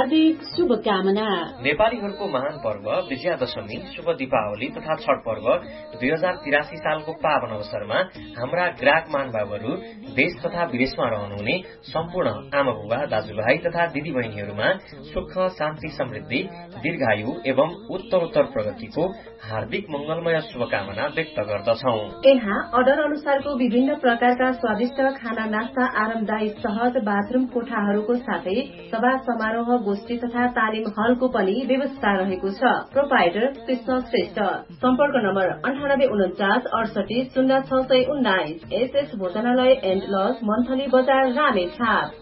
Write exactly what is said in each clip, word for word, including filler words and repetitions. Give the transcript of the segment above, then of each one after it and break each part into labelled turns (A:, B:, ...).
A: हार्दिक शुभकामना।
B: नेपालीहरूको महान पर्व विजयादशमी, शुभ दीपावली तथा छठ पर्व दुई हजार तिरासी सालको पावन अवसरमा हाम्रा ग्राहक महानुभावहरू देश तथा विदेशमा रहनुहुने सम्पूर्ण आमा बुबा दाजुभाइ तथा दिदी बहिनीहरूमा सुख शान्ति समृद्धि दीर्घायु एवं उत्तरोत्तर प्रगतिको हार्दिक मंगलमय शुभकामना व्यक्त गर्दछौ।
A: यहाँ अर्डर अनुसारको विभिन्न प्रकारका स्वादिष्ट खाना नास्ता, आरामदायी सहज बाथरूम कोठाहरूको साथै सभा समारोह गोष्ठी तथा तालिम हलको पनि व्यवस्था रहेको छ। प्रोपाइटर कृष्ण श्रेष्ठ। सम्पर्क नम्बर अन्ठानब्बे उन्चास अडसठी शून्य छ सय उन्नाइस। एसएस भोजनालय एण्ड लज, मन्थली बजार, रामेछाप।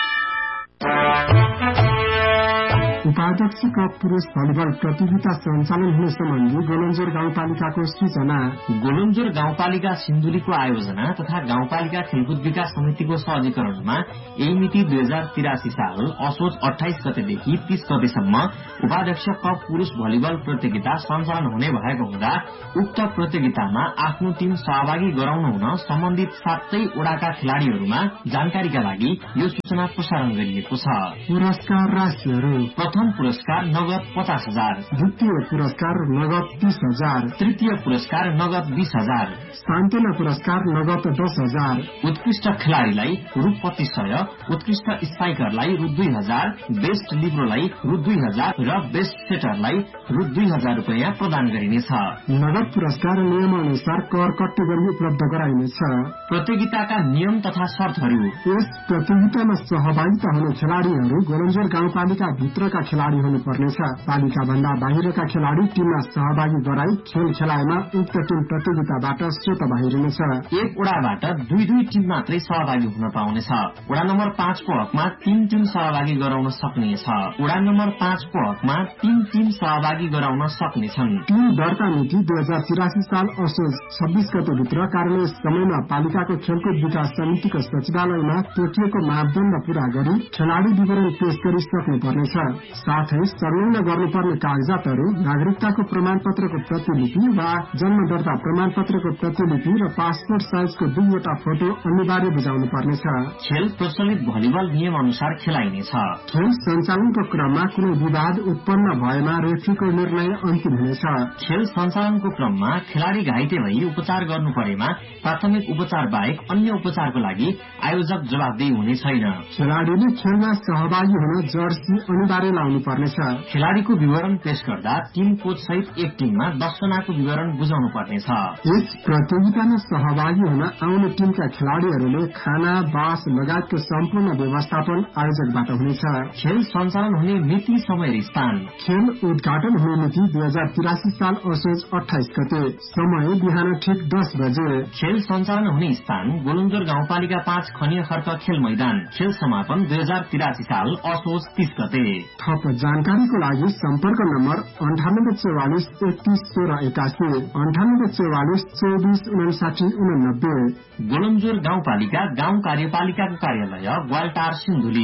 C: उपाध्यक्ष कप पुरुष भलिबल प्रतियोगिता सञ्चालन हुने सम्बन्धी गोलन्जोर गाउँपालिकाको सूचना।
D: गोलन्जोर गाउँपालिका सिन्धुलीको आयोजना तथा गाउँपालिका खेलकुद विकास समितिको सहजीकरणमा यही मिति दुई हजार तिरासी साल असोज अठाइस गतेदेखि तीस गतेसम्म उपाध्यक्ष कप पुरुष भलिबल प्रतियोगिता सञ्चालन हुने भएको हुँदा उक्त प्रतियोगितामा आफ्नो टिम सहभागी गराउन हुन सम्बन्धित सातै ओडाका खेलाड़ीहरूमा जानकारीका लागि यो सूचना प्रसारण गरिएको छ।
C: पुरस्कार राशिहरू:
D: प्रथम पुरस्कार नगद पचास हजार,
C: द्वितीय पुरस्कार नगद तीस हजार,
D: तृतीय पुरस्कार नगद बीस हजार,
C: सान्त्वना पुरस्कार नगद दस हजार,
D: उत्कृष्ट खेलाड़ीलाई रु पच्चीस सय, उत्कृष्ट स्पाइकरलाई रु दुई हजार, बेस्ट लिब्रोलाई रु दुई हजार र बेस्ट सेटरलाई रु दुई हजार रूपियाँ प्रदान गरिनेछ।
C: नगद पुरस्कार नियम अनुसार कर कट्टी गरी उपलब्ध गराइनेछ।
D: प्रतियोगिताका नियम तथा शर्तहरू:
C: यस प्रतियोगितामा सहभागिता हुने खेलाड़ीहरू गोलन्जोर गाउँपालिका भित्रका खेलाड़ी हुनुपर्नेछ। पालिका भन्दा बाहिरका खेलाड़ी टिममा सहभागी गराई खेल खेलाएमा उक्त टिम प्रतियोगिताबाट स्वत बाहिरिनेछ।
D: एक ओडाबाट दुई दुई टिम मात्रै सहभागी हुन पाउनेछ। ओडा नम्बर पाँचको हकमा तीन टिम सहभागी गराउन सक्नेछ। ओडा नम्बर पाँचको हकमा तीन टिम सहभागी गराउन सक्नेछन्।
C: टिम दर्ता मिति दुई हजार तिरासी साल असोज छब्बीस गते भित्र कार्यालय समयमा पालिकाको खेलकुद विकास समितिको सचिवालयमा तोकिएको मापदण्ड पूरा गरी खेलाड़ी विवरण पेश गरी सक्नुपर्नेछ। साथै संलग्न गर्नुपर्ने कागजातहरू नागरिकताको प्रमाणपत्रको प्रतिलिपि वा जन्म दर्ता प्रमाणपत्रको प्रतिलिपि र पासपोर्ट साइजको दुईवटा फोटो अनिवार्य बुझाउनु पर्नेछ।
D: खेल प्रचलित भलिबल नियम अनुसार खेलाइनेछ।
C: खेल सञ्चालनको क्रममा कुनै विवाद उत्पन्न भएमा रेफ्रीको निर्णय अन्तिम हुनेछ।
D: खेल सञ्चालनको क्रममा खेलाड़ी घाइते भई उपचार गर्नु परेमा प्राथमिक उपचार बाहेक अन्य उपचारको लागि आयोजक जवाफदेही हुने छैन।
C: खेलाड़ीले खेलमा सहभागी हुन जर्सी अनिवार्य लाउनु पर्नेछ।
D: खेलाड़ीको विवरण पेश गर्दा टिम कोच सहित एक टिममा दस जनाको विवरण बुझाउनु पर्नेछ।
C: यस प्रतियोगितामा सहभागी हुन आउने टिमका खेलाड़ीहरूले खाना बास लगायतको सम्पूर्ण व्यवस्थापन आयोजकबाट हुनेछ।
D: खेल सञ्चालन हुने मिति, समय र स्थान:
C: खेल उद्घाटन हुने मिति दुई हजार तिरासी साल असोज अठाइस गते, समय बिहान ठिक दस बजे।
D: खेल सञ्चालन हुने स्थान गोलन्जोर गाउँपालिका पाँच खनिया खर्क खेल मैदान। खेल समापन दुई हजार तिरासी साल असोज तीस गते।
C: थप जानकारीको लागि सम्पर्क नम्बर अन्ठानब्बे चौवालिस एकतीस सोह्र एकासी, अन्ठानब्बे चौवालिस चौबिस उनासाठी उनानब्बे।
D: गोलन्जोर गाउँपालिका गाउँ कार्यपालिकाको कार्यालय ग्वालटार सिन्धुली।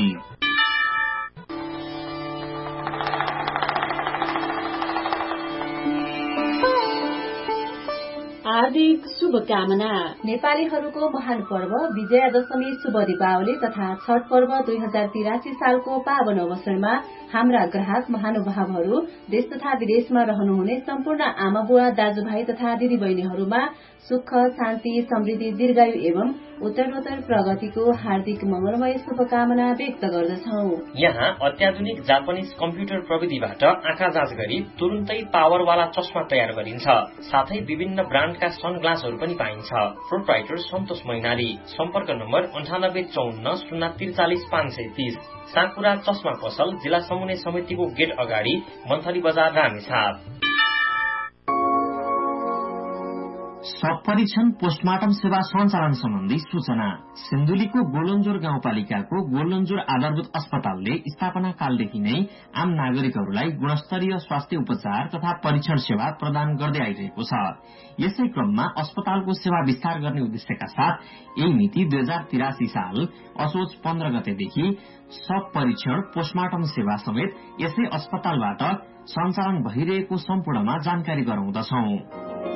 A: हार्दिक शुभकामना। नेपालीहरूको महान पर्व विजयादशमी, शुभ दीपावली तथा छठ पर्व दुई हजार तिरासी सालको पावन अवसरमा हाम्रा ग्राहक महानुभावहरू देश तथा विदेशमा रहनुहुने सम्पूर्ण आमा बुवा दाजुभाइ तथा दिदी बहिनीहरूमा सुख शान्ति समृद्धि दीर्घायु एवं उत्तरोत्तर प्रगतिको हार्दिक मंगलमय शुभकामना व्यक्त गर्दछौ।
B: यहाँ अत्याधुनिक जापानिज कम्प्युटर प्रविधिबाट आँखा जाँच गरी तुरुन्तै पावरवाला चस्मा तयार गरिन्छ। साथै विभिन्न ब्रान्डका सनग्लासहरू पनि पाइन्छ। प्रोप्राइटर सन्तोष मैनाली। सम्पर्क नम्बर अन्ठानब्बे चौन्न शून्य त्रिचालिस पाँच सय तीस। साकुरा चस्मा पसल, जिल्ला समन्वय समितिको गेट अगाडि, मन्थली बजार, रामेछाप।
D: सब परीक्षण पोस्टमार्टम सेवा सञ्चालन सम्बन्धी सूचना। सिन्धुलीको गोलन्जोर गाउँपालिकाको गोलन्जोर आधारभूत अस्पतालले स्थापना कालदेखि नै आम नागरिकहरूलाई गुणस्तरीय स्वास्थ्य उपचार तथा परीक्षण सेवा प्रदान गर्दै आइरहेको छ। यसै क्रममा अस्पतालको सेवा विस्तार गर्ने उद्देश्यका साथ यही मिति दुई हजार तिरासी साल असोज पन्ध्र गतेदेखि सब परीक्षण पोस्टमार्टम सेवा समेत यसै अस्पतालबाट सञ्चालन भइरहेको सम्पूर्णमा जानकारी गराउँदछौ।